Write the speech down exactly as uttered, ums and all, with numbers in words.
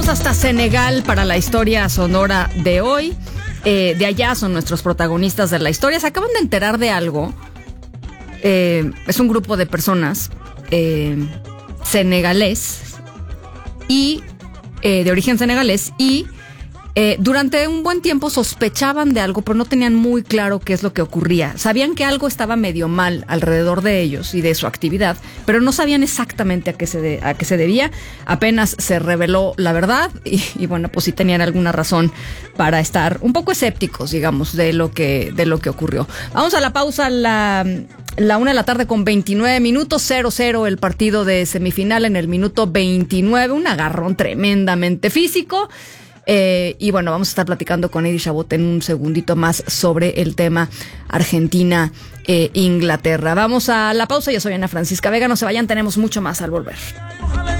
Vamos hasta Senegal para la historia sonora de hoy. Eh, de allá son nuestros protagonistas de la historia. Se acaban de enterar de algo. Eh, es un grupo de personas eh, senegalés y eh, de origen senegalés y eh, durante un buen tiempo sospechaban de algo, pero no tenían muy claro qué es lo que ocurría. Sabían que algo estaba medio mal alrededor de ellos y de su actividad, pero no sabían exactamente a qué se, de, a qué se debía. Apenas se reveló la verdad y, y bueno, pues sí tenían alguna razón para estar un poco escépticos, digamos, de lo que, de lo que ocurrió. Vamos a la pausa, la... La una de la tarde con veintinueve minutos, cero cero el partido de semifinal en el minuto veintinueve, un agarrón tremendamente físico. Eh, y bueno, vamos a estar platicando con Eddie Chabot en un segundito más sobre el tema Argentina-Inglaterra. Eh, vamos a la pausa, yo soy Ana Francisca Vega, no se vayan, tenemos mucho más al volver.